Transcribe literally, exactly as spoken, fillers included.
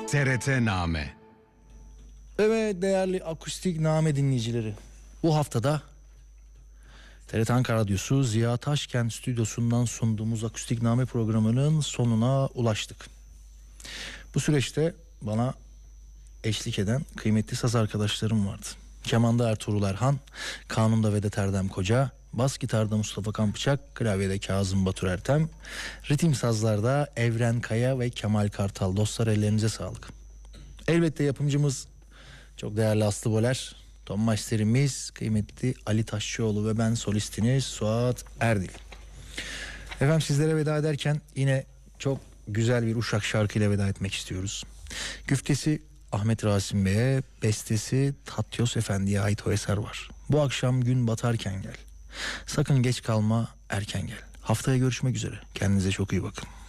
T R T Name. Evet değerli akustik name dinleyicileri, bu haftada T R T Ankara Radyosu Ziya Taşkent stüdyosundan sunduğumuz akustik name programının sonuna ulaştık. Bu süreçte bana eşlik eden kıymetli saz arkadaşlarım vardı. Kemanda Ertuğrul Erhan, kanunda Vedat Erdem Koca, bas gitarda Mustafa Kanbıçak, klavyede Kazım Batur Ertem, ritim sazlarda Evren Kaya ve Kemal Kartal. Dostlar, ellerinize sağlık. Elbette yapımcımız çok değerli Aslı Boler, ton masterimiz kıymetli Ali Taşçıoğlu ve ben solistiniz Suat Erdil. Efendim, sizlere veda ederken yine çok güzel bir Uşak şarkıyla veda etmek istiyoruz. Güftesi Ahmet Rasim Bey'e, bestesi Tatyos Efendi'ye ait o eser var. Bu akşam gün batarken gel. Sakın geç kalma, erken gel. Haftaya görüşmek üzere. Kendinize çok iyi bakın.